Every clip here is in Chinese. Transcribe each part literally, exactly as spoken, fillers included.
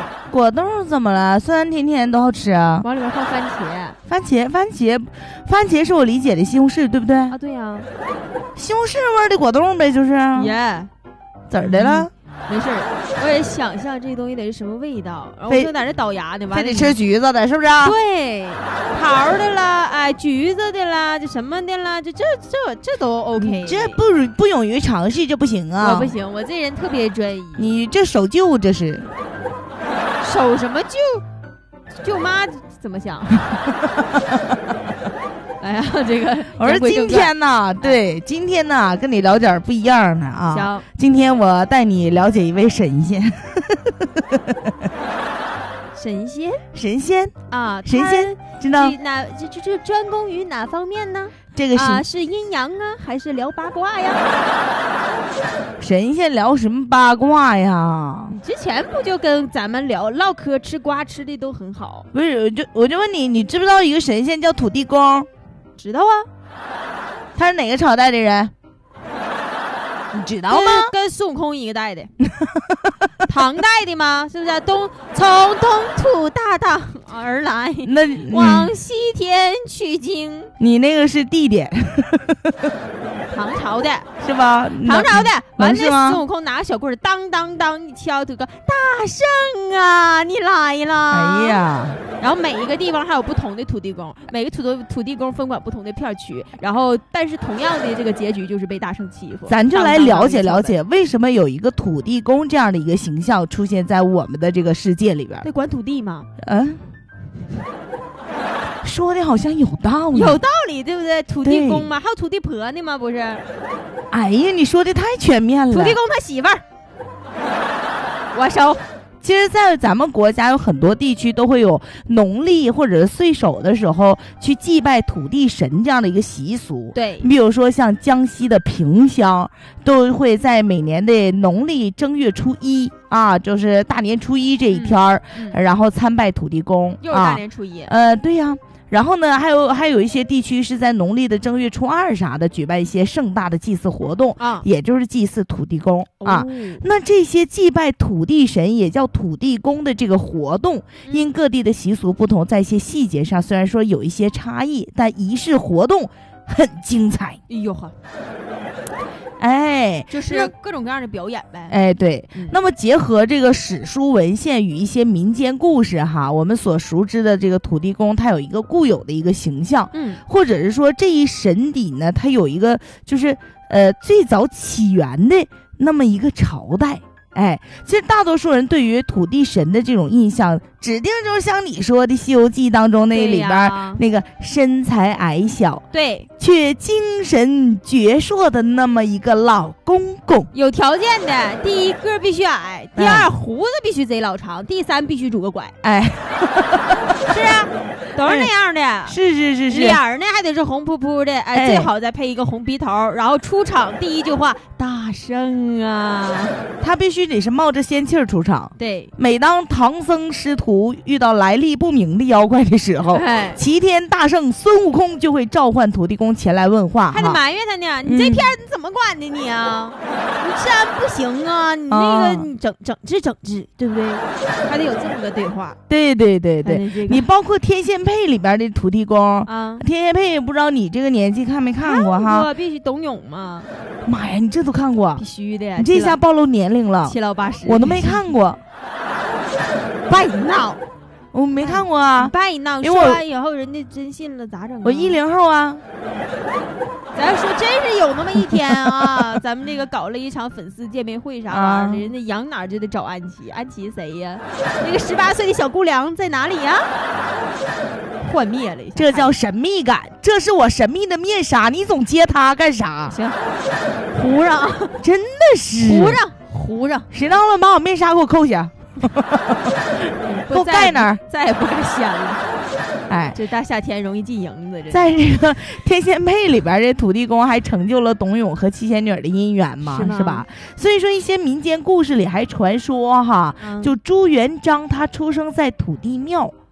果冻怎么了？酸酸甜甜都好吃啊。 往里面放番茄， 番茄，番茄，番茄是我理解的西红柿，对不对？ 啊，对呀、啊， 西红柿味的果冻呗，就是。 耶、yeah ， 怎儿的了？ 嗯没事，我也想象这东西得是什么味道，然后我就在这倒牙呢， 非得吃橘子的，是不是？ 对，桃的啦，哎，橘子的啦，这什么的啦，这这这这都 OK。 这不不勇于尝试就不行啊！ 我不行，我这人特别专一。 你这守旧这是？ 守什么旧？舅妈怎么想？哎呀，这个我说今天呢，对，今天呢跟你聊点不一样的啊。 行， 今天我带你了解一位神仙。 神仙？ 神仙啊， 神仙知道哪？这这这专攻于哪方面呢？ 这个是、 啊、是阴阳啊，还是聊八卦呀？ 神仙聊什么八卦呀？ 你之前不就跟咱们聊唠嗑吃瓜吃的都很好？ 不是，我就我就问你，你知不知道一个神仙叫土地公？ 知道啊。 他是哪个朝代的人？你知道吗？ 跟孙悟空一个代的。唐代的吗？是不是？东从东土大唐而来， 那往西天取经。 你那个是地点。 唐朝的是吧？ 唐朝的，完了孙悟空拿个小棍儿，当当当一敲，土哥大圣啊，你来了！ 哎呀， 然后每一个地方还有不同的土地公，每个土地土地公分管不同的片区，然后但是同样的这个结局就是被大圣欺负。 咱就来了解了解，为什么有一个土地公这样的一个形象出现在我们的这个世界里边？ 对，管土地吗？ 嗯。说的好像有道理， 有道理，对不对？土地公嘛，还有土地婆呢吗？不是？ 哎呀，你说的太全面了。 土地公他媳妇儿，我收。 其实，在咱们国家有很多地区都会有农历或者是岁首的时候去祭拜土地神这样的一个习俗。 对， 你比如说像江西的萍乡，都会在每年的农历正月初一啊，就是大年初一这一天儿、嗯嗯，然后参拜土地公。 又是大年初一。 啊、呃，对呀。然后呢，还有还有一些地区是在农历的正月初二啥的举办一些盛大的祭祀活动啊， 也就是祭祀土地公、 哦、 啊。那这些祭拜土地神也叫土地公的这个活动，因各地的习俗不同，在一些细节上虽然说有一些差异，但仪式活动很精彩。 哎呦呵。 哎， 就是各种各样的表演呗。 哎，对、 嗯。 那么结合这个史书文献与一些民间故事哈，我们所熟知的这个土地公，他有一个固有的一个形象， 嗯， 或者是说这一神邸呢，它有一个就是呃最早起源的那么一个朝代。哎，其实大多数人对于土地神的这种印象，指定就是像你说的《西游记》当中那里边那个身材矮小， 对， 却精神矍铄的那么一个老公公。 有条件的，第一个必须矮，第二、哎、胡子必须贼老长，第三必须拄个拐。 哎， 是啊，都是那样的。 哎、是是是是， 脸呢还得是红扑扑的，哎，哎最好再配一个红鼻头，然后出场第一句话大圣啊， 他必须得是冒着仙气儿出场。 对， 每当唐僧师徒遇到来历不明的妖怪的时候， 哎、 齐天大圣孙悟空就会召唤土地公前来问话， 还得埋怨他呢。你这片你怎么管的你啊？嗯、你治安不行啊，你那个、啊、你整整治整治，对不对？还得有这么个对话。 对对对对， 这个、 你包括天仙配里边的土地公啊， 天仙配不知道你这个年纪看没看过哈？ 我必须董永嘛。 妈呀，你这都看过？ 必须的呀！ 你这下暴露年龄了， 七老八十， 我都没看过。 别闹， 我没看过啊！ 别闹，说完以后人家真信了咋整、啊？ 我一零后啊！ 咱说真是有那么一天啊，咱们这个搞了一场粉丝见面会啥玩意儿、啊，人家杨哪就得找安琪，安琪谁呀？那个十八岁的小姑娘在哪里呀？幻灭了一下， 这叫神秘感，这是我神秘的面纱，你总接他干啥？ 行，糊上， 真的是糊上，糊上， 谁让了把我面纱给我扣下？给我盖那儿， 再也不敢掀了。 哎， 这大夏天容易进营子。 在这个天仙配里边，这土地公还成就了董永和七仙女的姻缘嘛， 是, 是吧？所以说一些民间故事里还传说哈，嗯、就朱元璋他出生在土地庙。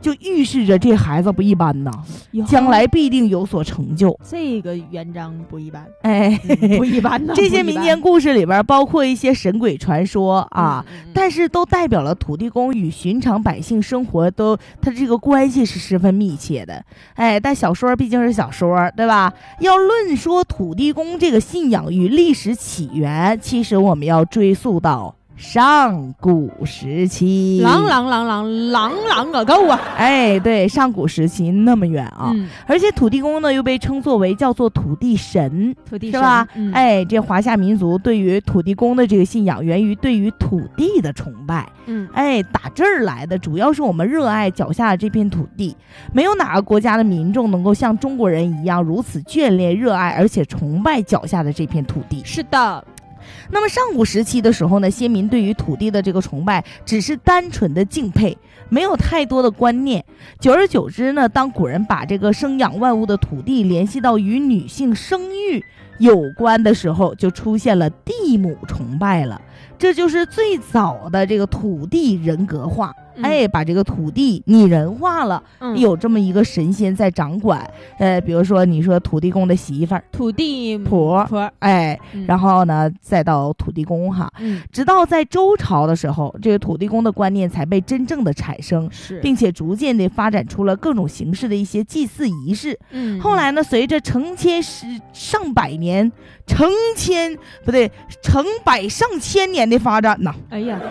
就预示着这孩子不一般呐，将来必定有所成就。 这个元璋不一般， 哎， 嗯、不一般呢。 这些民间故事里边包括一些神鬼传说啊，嗯嗯、但是都代表了土地公与寻常百姓生活都他这个关系是十分密切的。哎，但小说毕竟是小说，对吧？要论说土地公这个信仰与历史起源，其实我们要追溯到上古时期， 朗朗朗朗朗朗个够啊！ 哎，对，上古时期那么远啊！嗯、而且土地公呢，又被称作为叫做土地神， 土地神是吧？ 嗯、 哎，这华夏民族对于土地公的这个信仰，源于对于土地的崇拜。 嗯， 哎，打这儿来的，主要是我们热爱脚下的这片土地。没有哪个国家的民众能够像中国人一样如此眷恋、热爱，而且崇拜脚下的这片土地。 是的。 那么上古时期的时候呢，先民对于土地的这个崇拜只是单纯的敬佩，没有太多的观念。久而久之呢，当古人把这个生养万物的土地联系到与女性生育有关的时候，就出现了地母崇拜了。这就是最早的这个土地人格化。 嗯、 哎，把这个土地拟人化了， 嗯、 有这么一个神仙在掌管。呃，比如说你说土地公的媳妇儿， 土地婆， 婆哎， 嗯、 然后呢，再到土地公哈， 嗯、 直到在周朝的时候，这个土地公的观念才被真正的产生， 是， 并且逐渐的发展出了各种形式的一些祭祀仪式。 嗯， 后来呢，随着成千十上百年、成千不对，成百上千年的发展呐， 哎呀。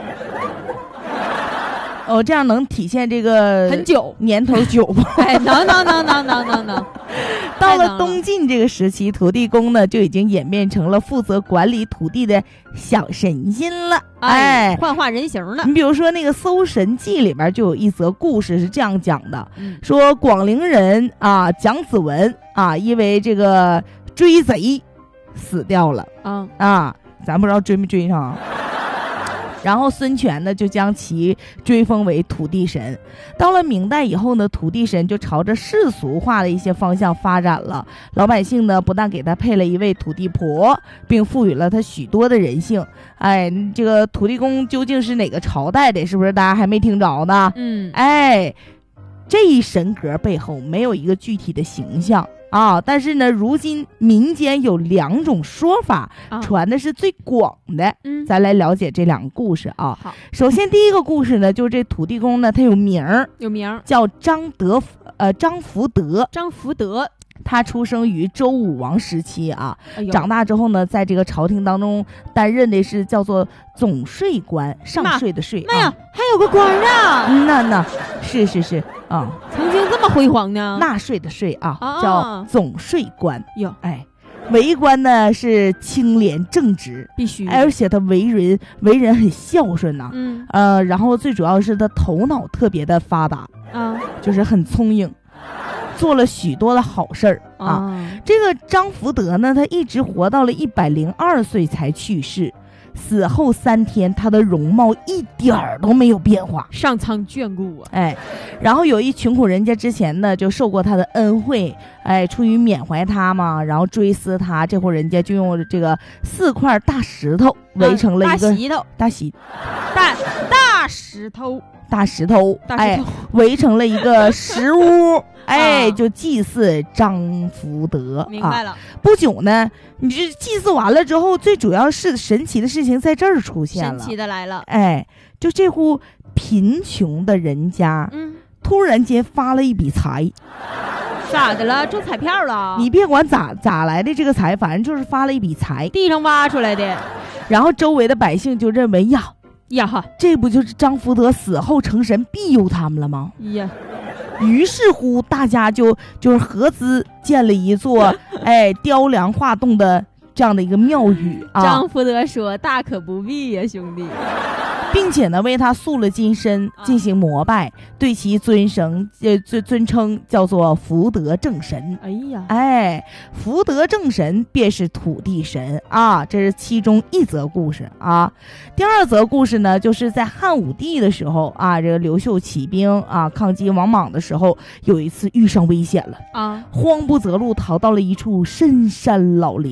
哦，这样能体现这个很久年头久不？ 哎，能能能能能能能。 到了东晋这个时期，土地公呢就已经演变成了负责管理土地的小神仙了。 哎，幻化人形了。 你比如说那个《搜神记》里边就有一则故事是这样讲的， 嗯、 说广陵人啊蒋子文啊，因为这个追贼死掉了。 嗯啊，咱不知道追没追上。然后孙权呢就将其追封为土地神。到了明代以后呢，土地神就朝着世俗化的一些方向发展了。老百姓呢不但给他配了一位土地婆，并赋予了他许多的人性。哎，这个土地公究竟是哪个朝代的？是不是大家还没听着呢？ 嗯， 哎，这一神格背后没有一个具体的形象啊，但是呢，如今民间有两种说法， 啊、 传的是最广的。 嗯， 咱来了解这两个故事啊。 好， 首先第一个故事呢，就是这土地公呢，他有名儿， 有名儿， 叫张德，呃，张福德。 张福德， 他出生于周武王时期啊， 哎、 长大之后呢，在这个朝廷当中担任的是叫做总税官，上税的税。 妈呀，啊、还有个官啊！ 嗯那那是是是啊， 曾经这么辉煌呢？ 纳税的税啊， 啊叫总税官。 哟， 哎，为官呢是清廉正直， 必须， 而且他为人为人很孝顺呐、啊。 嗯呃，然后最主要是他头脑特别的发达啊， 就是很聪颖。做了许多的好事儿啊！ 啊这个张福德呢，他一直活到了一百零二岁才去世。死后三天，他的容貌一点儿都没有变化， 上苍眷顾啊！ 哎，然后有一穷苦人家之前呢就受过他的恩惠，哎，出于缅怀他嘛，然后追思他，这户人家就用这个四块大石头围成了一个、 啊、大石头， 大石大大石头。 大石头， 大石头哎，围成了一个石屋，哎， 啊、 就祭祀张福德。 明白了、啊。 不久呢，你这祭祀完了之后，最主要是神奇的事情在这儿出现了。 神奇的来了， 哎，就这户贫穷的人家， 嗯， 突然间发了一笔财。 咋的了？中彩票了？ 你别管咋咋来的这个财，反正就是发了一笔财， 地上挖出来的。 然后周围的百姓就认为呀。 呀哈， 这不就是张福德死后成神庇佑他们了吗？ 呀， 于是乎大家就就是合资建了一座哎雕梁画栋的这样的一个庙宇啊。 张福德说：“大可不必呀，兄弟。” 并且呢，为他塑了金身进行膜拜，啊、对其尊神呃尊尊称叫做福德正神。 哎呀， 哎，福德正神便是土地神啊，这是其中一则故事啊。第二则故事呢，就是在汉武帝的时候啊，这个刘秀起兵啊抗击王莽的时候，有一次遇上危险了啊， 慌不择路，逃到了一处深山老林。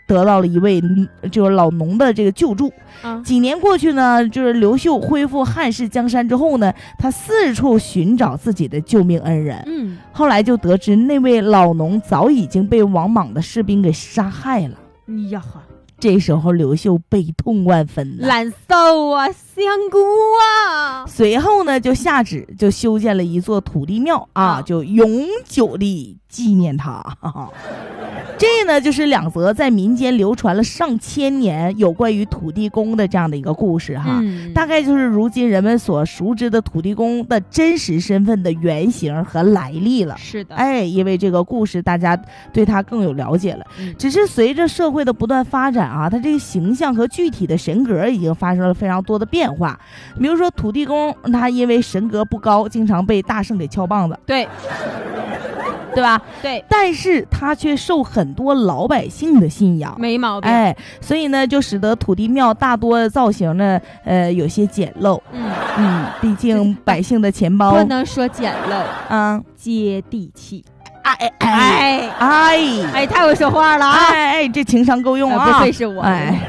得到了一位就是老农的这个救助。 啊、 几年过去呢，就是刘秀恢复汉室江山之后呢，他四处寻找自己的救命恩人。 嗯， 后来就得知那位老农早已经被王莽的士兵给杀害了。 哎呀哈！ 这时候刘秀悲痛万分， 难受啊，香菇啊！ 随后呢，就下旨就修建了一座土地庙啊， 啊就永久地纪念他。这呢，就是两则在民间流传了上千年有关于土地公的这样的一个故事哈， 嗯、 大概就是如今人们所熟知的土地公的真实身份的原型和来历了。 是的， 哎，因为这个故事大家对他更有了解了。 嗯、 只是随着社会的不断发展啊，他这个形象和具体的神格已经发生了非常多的变化。比如说土地公，他因为神格不高，经常被大圣给敲棒子。 对。 对吧？ 对， 但是他却受很多老百姓的信仰， 没毛病。 哎，所以呢，就使得土地庙大多造型呢，呃，有些简陋。 嗯嗯，毕竟百姓的钱包不能说简陋， 嗯， 接地气。 哎哎哎哎哎，太会说话了啊！ 哎哎，这情商够用啊！ 不愧是我。 哎。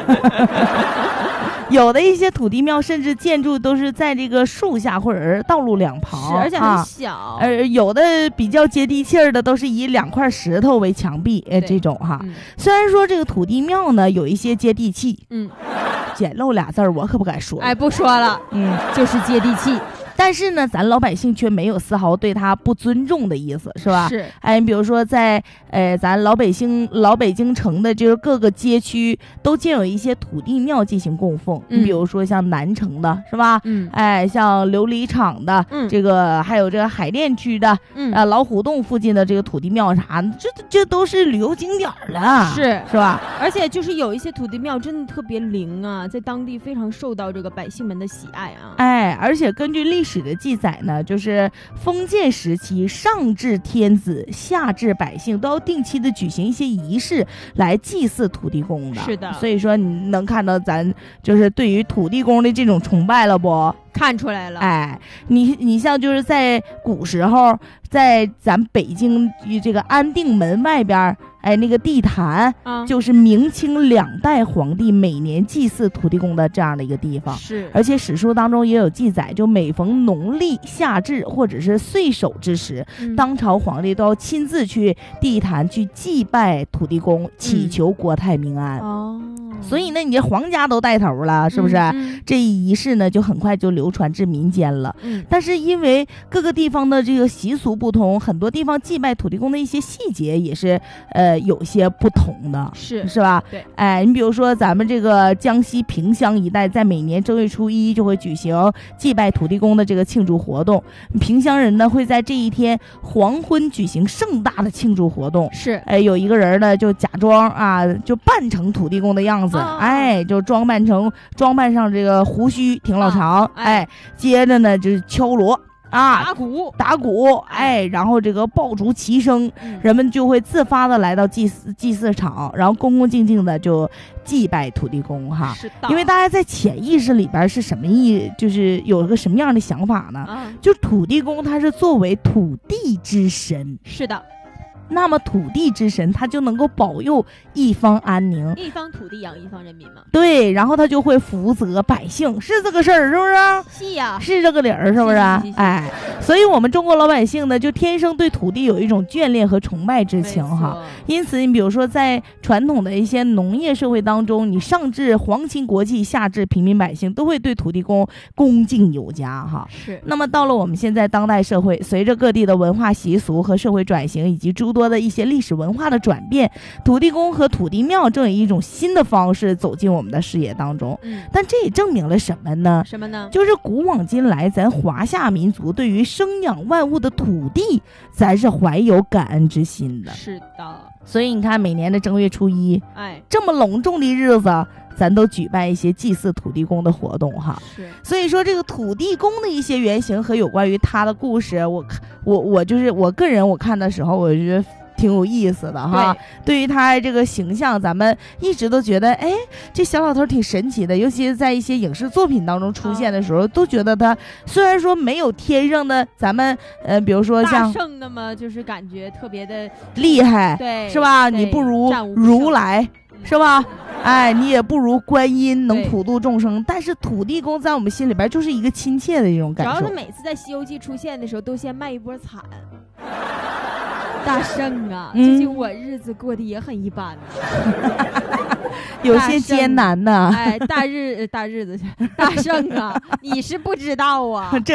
有的一些土地庙甚至建筑都是在这个树下或者是道路两旁， 是而且很小。 呃、啊，有的比较接地气儿的都是以两块石头为墙壁，呃，这种哈。 嗯、 虽然说这个土地庙呢有一些接地气， 嗯， 简陋俩字儿我可不敢说。 哎，不说了， 嗯， 就是接地气。 但是呢，咱老百姓却没有丝毫对他不尊重的意思，是吧？ 是。 哎，比如说在呃咱老北京老北京城的就是各个街区都建有一些土地庙进行供奉。你、嗯、比如说像南城的，是吧？ 嗯。 哎，像琉璃厂的， 嗯， 这个还有这个海淀区的， 嗯， 啊老虎洞附近的这个土地庙啥的，这这都是旅游景点了， 是是吧？ 而且就是有一些土地庙真的特别灵啊，在当地非常受到这个百姓们的喜爱啊。 哎，而且根据历史的记载呢。就是封建时期，上至天子，下至百姓，都要定期的举行一些仪式来祭祀土地公的。 是的， 所以说你能看到咱就是对于土地公的这种崇拜了不？ 看出来了。 哎，你你像就是在古时候，在咱北京这个安定门外边，哎，那个地坛， 啊， 就是明清两代皇帝每年祭祀土地公的这样的一个地方。 是， 而且史书当中也有记载，就每逢农历夏至或者是岁首之时， 嗯、 当朝皇帝都要亲自去地坛去祭拜土地公，祈求国泰民安。 嗯、哦。 所以呢，你这皇家都带头了，是不是？ 嗯嗯、 这一仪式呢，就很快就流传至民间了。 嗯， 但是因为各个地方的这个习俗不同，很多地方祭拜土地公的一些细节也是呃有些不同的， 是是吧？ 对， 哎，你比如说咱们这个江西萍乡一带，在每年正月初一就会举行祭拜土地公的这个庆祝活动。萍乡人呢会在这一天黄昏举行盛大的庆祝活动。 是， 哎，有一个人呢就假装啊，就扮成土地公的样子。 啊、 哎，就装扮成装扮上这个胡须挺老长， 啊、哎, 哎，接着呢就是敲锣啊， 打鼓打鼓，哎，然后这个爆竹齐声， 嗯、 人们就会自发的来到祭祀祭祀场，然后恭恭敬敬的就祭拜土地公哈。 是的， 因为大家在潜意识里边是什么意，就是有个什么样的想法呢？ 啊、 就土地公他是作为土地之神， 是的。 那么土地之神他就能够保佑一方安宁， 一方土地养一方人民嘛。 对，然后他就会福泽百姓，是这个事儿，是不是？ 是呀， 是这个理儿，是不是？哎，所以我们中国老百姓呢，就天生对土地有一种眷恋和崇拜之情哈。因此，你比如说在传统的一些农业社会当中，你上至皇亲国戚，下至平民百姓，都会对土地公恭敬有加哈。 是。 那么到了我们现在当代社会，随着各地的文化习俗和社会转型，以及诸多的一些历史文化的转变，土地公和土地庙正以一种新的方式走进我们的视野当中。 嗯， 但这也证明了什么呢？ 什么呢？ 就是古往今来，咱华夏民族对于生养万物的土地，咱是怀有感恩之心的。 是的。 所以你看，每年的正月初一， 哎， 这么隆重的日子，咱都举办一些祭祀土地公的活动哈。 是， 所以说这个土地公的一些原型和有关于他的故事，我我我就是我个人我看的时候，我就觉得挺有意思的哈。对，对于他这个形象，咱们一直都觉得，哎，这小老头挺神奇的，尤其是在一些影视作品当中出现的时候，哦、都觉得他虽然说没有天上的咱们，呃，比如说像大圣那么就是感觉特别的厉害， 对， 是吧？你不如如来。 是吧？哎，你也不如观音能对普度众生，但是土地公在我们心里边就是一个亲切的这种主感受。 要他每次在《西游记》出现的时候，都先卖一波惨。大圣啊， 嗯最近我日子过得也很一般有些艰难呐。 哎，大日大日子，大圣啊，你是不知道啊。 这